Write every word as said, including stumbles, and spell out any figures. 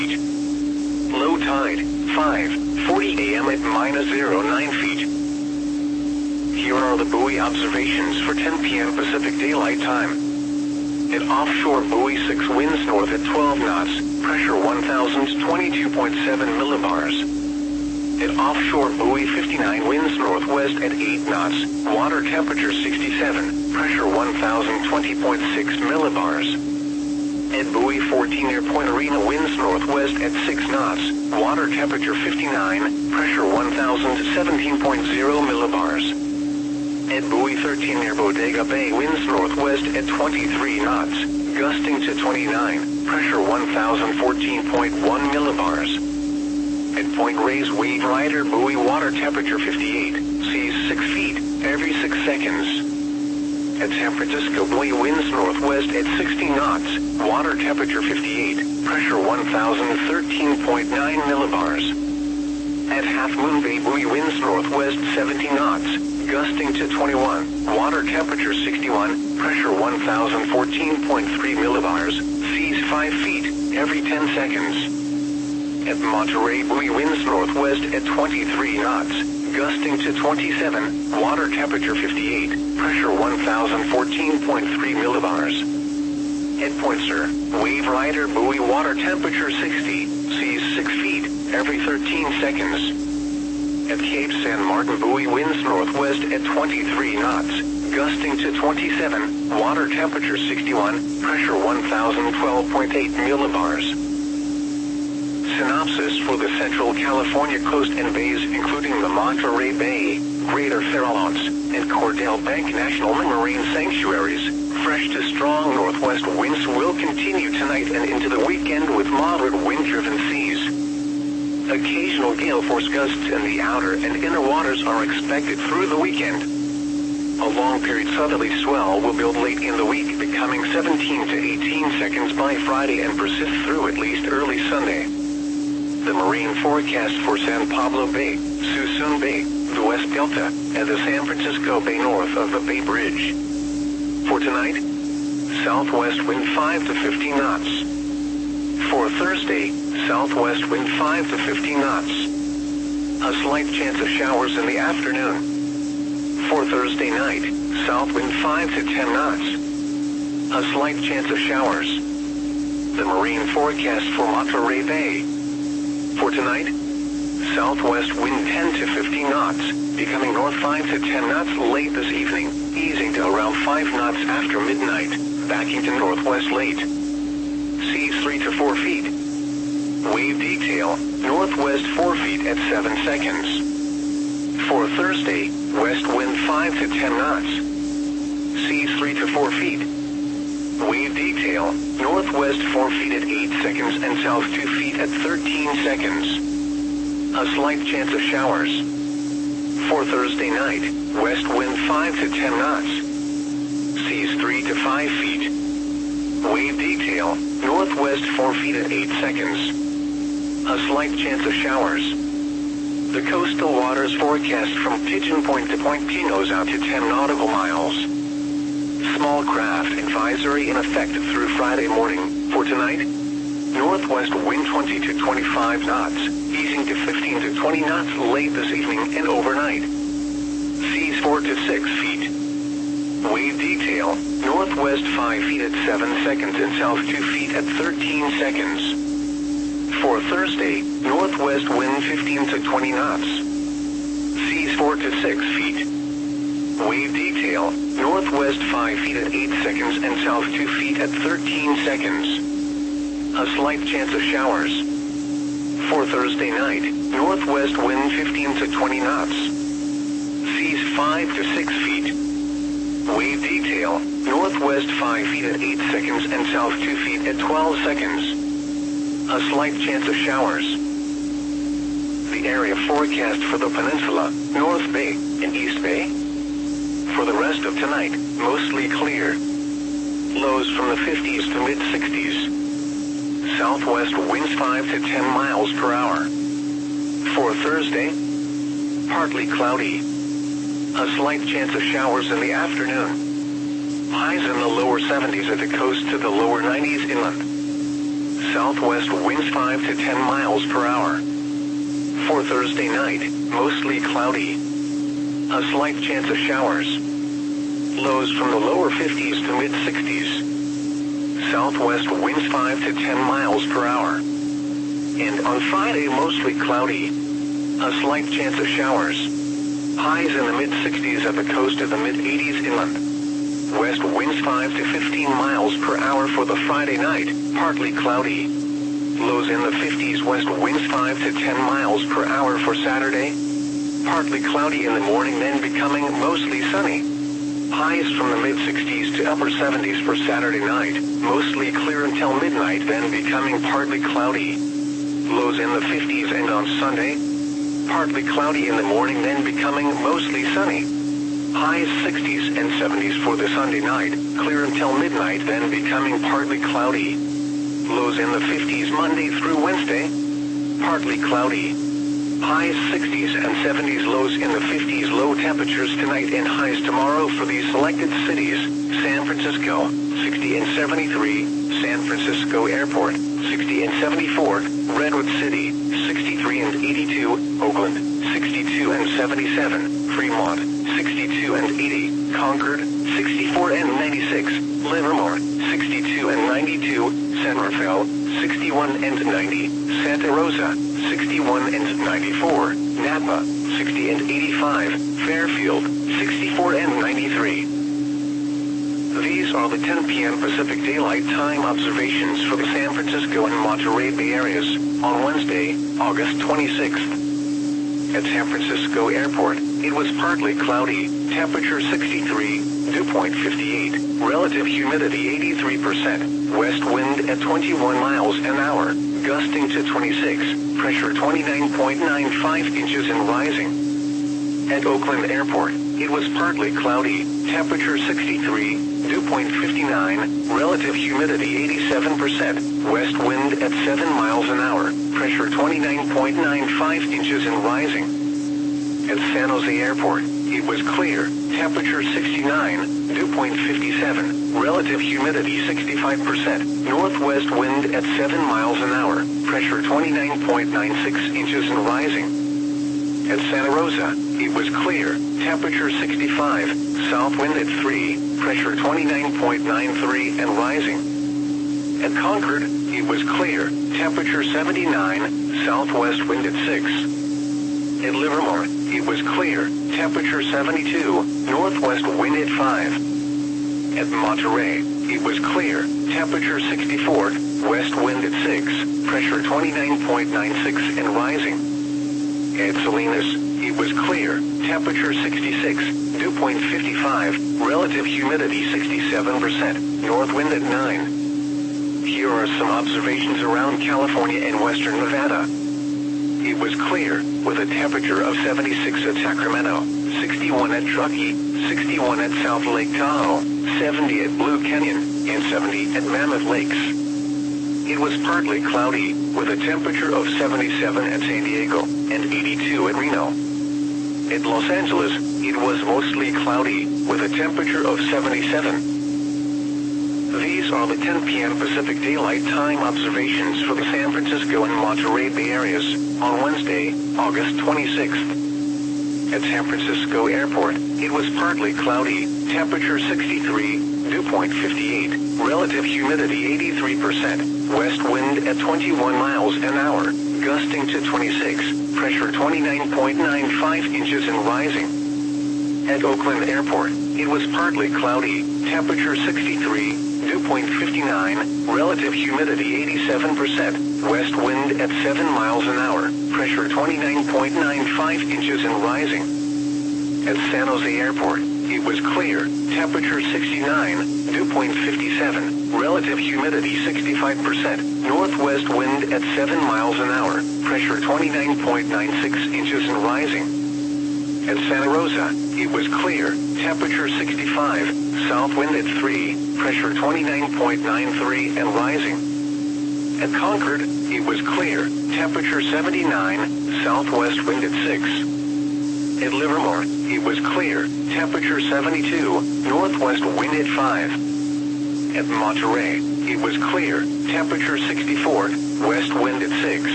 Low tide, five forty a m at minus zero point nine feet. Here are the buoy observations for ten p m Pacific Daylight Time. At offshore buoy six, winds north at twelve knots, pressure one thousand twenty-two point seven millibars. At offshore buoy fifty-nine, winds northwest at eight knots, water temperature sixty-seven, pressure one thousand twenty point six millibars. At buoy fourteen, near Point Arena, winds northwest at six knots, water temperature fifty-nine, pressure one thousand seventeen point zero millibars. At buoy thirteen, near Bodega Bay, winds northwest at twenty-three knots, gusting to twenty-nine, pressure one thousand fourteen point one millibars. At Point Reyes, wave rider buoy, water temperature fifty-eight, seas six feet every six seconds. At San Francisco buoy, winds northwest at sixty knots, water temperature fifty-eight, pressure one thousand thirteen point nine millibars. At Half Moon Bay buoy, winds northwest seventy knots, gusting to twenty-one, water temperature sixty-one, pressure one thousand fourteen point three millibars, seas five feet every ten seconds. At Monterey buoy, winds northwest at twenty-three knots, gusting to twenty-seven, water temperature fifty-eight, pressure one thousand fourteen point three millibars. At Point Sur, wave rider buoy, water temperature sixty, seas six feet every thirteen seconds. At Cape San Martin buoy, winds northwest at twenty-three knots, gusting to twenty-seven, water temperature sixty-one, pressure one thousand twelve point eight millibars. Synopsis for the Central California coast and bays, including the Monterey Bay, Greater Farallones, and Cordell Bank National Marine Sanctuaries. Fresh to strong northwest winds will continue tonight and into the weekend with moderate wind-driven seas. Occasional gale force gusts in the outer and inner waters are expected through the weekend. A long-period southerly swell will build late in the week, becoming seventeen to eighteen seconds by Friday and persist through at least early Sunday. The marine forecast for San Pablo Bay, Suisun Bay, the West Delta, and the San Francisco Bay north of the Bay Bridge. For tonight, southwest wind five to fifteen knots. For Thursday, southwest wind five to fifteen knots. A slight chance of showers in the afternoon. For Thursday night, south wind five to ten knots. A slight chance of showers. The marine forecast for Monterey Bay. For tonight, southwest wind ten to fifteen knots, becoming north five to ten knots late this evening, easing to around five knots after midnight, backing to northwest late. Seas three to four feet. Wave detail, northwest four feet at seven seconds. For Thursday, west wind five to ten knots. Seas three to four feet. Wave detail, northwest four feet at eight seconds and south two feet at thirteen seconds. A slight chance of showers. For Thursday night, west wind five to ten knots. Seas three to five feet. Wave detail, northwest four feet at eight seconds. A slight chance of showers. The coastal waters forecast from Pigeon Point to Point Pinos out to ten nautical miles. Small craft advisory in effect through Friday morning. For tonight, northwest wind twenty to twenty-five knots, easing to fifteen to twenty knots late this evening and overnight. Seas four to six feet. Wave detail, northwest five feet at seven seconds and south two feet at thirteen seconds. For Thursday, northwest wind fifteen to twenty knots. Seas four to six feet. Wave detail, northwest five feet at eight seconds and south two feet at thirteen seconds. A slight chance of showers. For Thursday night, northwest wind fifteen to twenty knots. Seas five to six feet. Wave detail, northwest five feet at eight seconds and south two feet at twelve seconds. A slight chance of showers. The area forecast for the peninsula, North Bay and East Bay. For the rest of tonight, mostly clear. Lows from the fifties to mid-sixties. Southwest winds five to ten miles per hour. For Thursday, partly cloudy. A slight chance of showers in the afternoon. Highs in the lower seventies at the coast to the lower nineties inland. southwest winds five to ten miles per hour. For Thursday night, mostly cloudy. A slight chance of showers. Lows from the lower fifties to mid-sixties. Southwest winds five to ten miles per hour. And on Friday, mostly cloudy. A slight chance of showers. Highs in the mid-sixties at the coast of the mid-eighties inland. West winds five to fifteen miles per hour for the Friday night, partly cloudy. Lows in the fifties, west winds five to ten miles per hour for Saturday. Partly cloudy in the morning, then becoming mostly sunny. Highs from the mid-sixties to upper seventies for Saturday night, mostly clear until midnight, then becoming partly cloudy. Lows in the fifties, and on Sunday, partly cloudy in the morning, then becoming mostly sunny. Highs sixties and seventies for the Sunday night, clear until midnight, then becoming partly cloudy. Lows in the fifties Monday through Wednesday, partly cloudy. Highs sixties and seventies, lows in the fifties. Low temperatures tonight and highs tomorrow for these selected cities: San Francisco, sixty and seventy-three, San Francisco Airport, sixty and seventy-four, Redwood City, sixty-three and eighty-two, Oakland, sixty-two and seventy-seven, Fremont, sixty-two and eighty, Concord, sixty-four and ninety-six, Livermore, sixty-two and ninety-two, San Rafael, sixty-one and ninety, Santa Rosa, sixty-one and ninety-four, Napa, sixty and eighty-five, Fairfield, sixty-four and ninety-three. These are the ten p m Pacific Daylight Time observations for the San Francisco and Monterey Bay areas on Wednesday, August twenty-sixth. At San Francisco Airport, it was partly cloudy, temperature sixty-three, dew point fifty-eight, relative humidity eighty-three percent, west wind at twenty-one miles an hour, gusting to twenty-six, pressure twenty-nine point nine five inches and rising. At Oakland Airport, it was partly cloudy, temperature sixty-three, dew point fifty-nine, relative humidity eighty-seven percent, west wind at seven miles an hour, pressure twenty-nine point nine five inches and rising. At San Jose Airport, it was clear, temperature sixty-nine, dew point fifty-seven, relative humidity sixty-five percent, northwest wind at seven miles an hour, pressure twenty-nine point nine six inches and rising. At Santa Rosa, it was clear, temperature sixty-five, south wind at three, pressure twenty-nine point nine three and rising. At Concord, it was clear, temperature seventy-nine, southwest wind at six. At Livermore, it was clear, temperature seventy-two, northwest wind at five. At Monterey, it was clear, temperature sixty-four, west wind at six, pressure twenty-nine point nine six and rising. At Salinas, it was clear, temperature sixty-six, dew point fifty-five, relative humidity sixty-seven percent, north wind at nine. Here are some observations around California and western Nevada. It was clear, with a temperature of seventy-six at Sacramento, sixty-one at Truckee, sixty-one at South Lake Tahoe, seventy at Blue Canyon, and seventy at Mammoth Lakes. It was partly cloudy, with a temperature of seventy-seven at San Diego, and eighty-two at Reno. At Los Angeles, it was mostly cloudy, with a temperature of seventy-seven. These are the ten p m Pacific Daylight Time observations for the San Francisco and Monterey Bay areas on Wednesday, August twenty-sixth. At San Francisco Airport, it was partly cloudy, temperature sixty-three, dew point fifty-eight, relative humidity eighty-three percent, west wind at twenty-one miles an hour, gusting to twenty-six, pressure twenty-nine point nine five inches and rising. At Oakland Airport, it was partly cloudy, temperature sixty-three, dew point fifty-nine, relative humidity eighty-seven percent, west wind at seven miles an hour, pressure twenty-nine point nine five inches and rising. At San Jose Airport, it was clear, temperature sixty-nine, dew point fifty-seven, relative humidity sixty-five percent, northwest wind at seven miles an hour, pressure twenty-nine point nine six inches and rising. At Santa Rosa, it was clear, temperature sixty-five, south wind at three, pressure twenty-nine point nine three and rising. At Concord, it was clear, temperature seventy-nine, southwest wind at six. At Livermore, it was clear, temperature seventy-two, northwest wind at five. At Monterey, It was clear, temperature sixty-four, west wind at six.